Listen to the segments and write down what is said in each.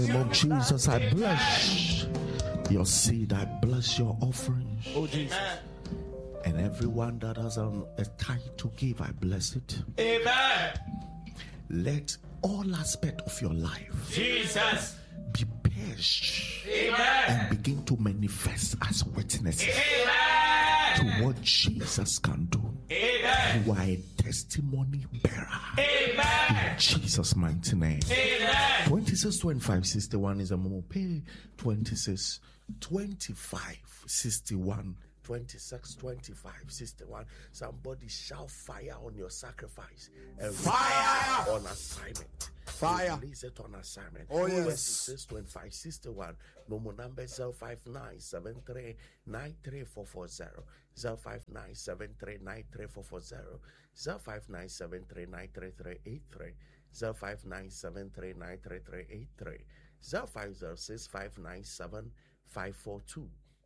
name of Jesus, I bless your seed. I bless your offerings. Oh, Jesus. And everyone that has a tithe to give, I bless it. Amen. Let all aspects of your life, Jesus, be purged. Amen. And begin to manifest as witnesses. Amen. To what Jesus can do. Amen. You are a testimony bearer. Amen. In Jesus' mighty name. Amen. 26, 25, 61 is a moment. Pay 26, 25, 61. 26, 25, 61. Somebody shout fire on your sacrifice. And fire on assignment. Fire. Release it on assignment. Oh, yes. 26, 25, 61. Momo number 05973 93440. 05973 93440. 05973 93383. 05973 93383. 0506 597 542.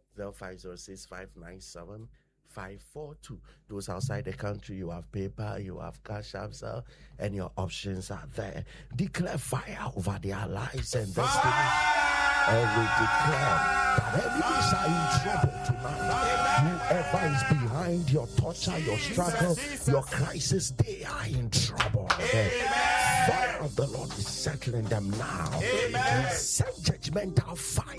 0506-597-542. Those outside the country, you have PayPal, you have Cash App, and your options are there. Declare fire over their lives and destiny. And we declare that enemies are in trouble tonight. Whoever is behind your torture, your struggle, your crisis, they are in trouble. The fire of the Lord is settling them now. We send judgmental fire.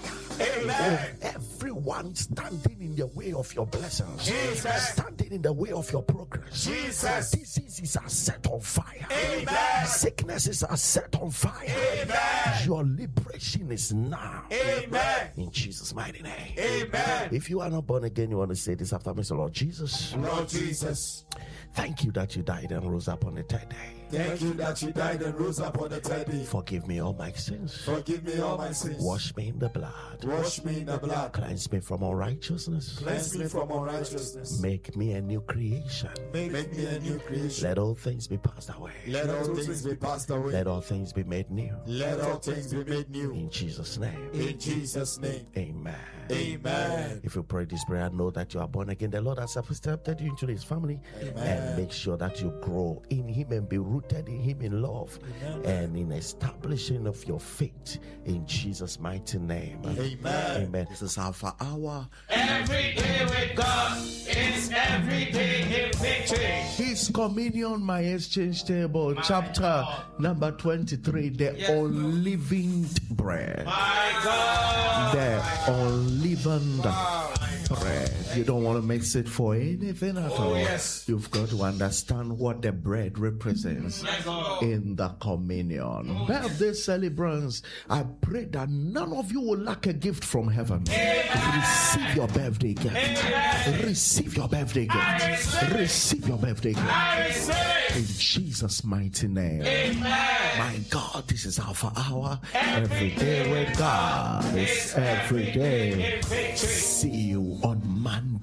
Everyone standing in the way of your blessings, standing in the way of your progress. Diseases are set on fire. Sicknesses are set on fire. Your liberation is now. In Jesus' mighty name. If you are not born again, you want to say this after me. So, Lord Jesus. Lord Jesus. Thank you that you died and rose up on the third day. Thank you that you died and rose up on the third day. Forgive me all my sins. Forgive me all my sins. Wash me in the blood. Wash me in the blood. Cleanse me from all righteousness. Cleanse me from all righteousness. Make me a new creation. Make me a new creation. Let all things be passed away. Let all things be passed away. Let all things be made new. Let all things be made new. In Jesus' name. In Jesus' name. Amen. Amen. If you pray this prayer, know that you are born again. The Lord has accepted you into His family. Amen. And make sure that you grow in Him and be rooted in Him in love. Amen. And in establishing of your faith in Jesus' mighty name. Amen. Amen. This is Alpha Hour. Every day with God is every day in victory. His Communion, My Exchange Table, chapter number 23, the unleavened bread. My God. The unleavened bread. You don't want to mix it for anything at all. Yes. You've got to understand what the bread represents in the communion. Birthday celebrants, I pray that none of you will lack a gift from heaven. Receive your birthday gift. Receive your birthday gift. Receive your birthday gift. In Jesus' mighty name. My God, this is Alpha Hour. Every day with God. It's every day. See you on Monday.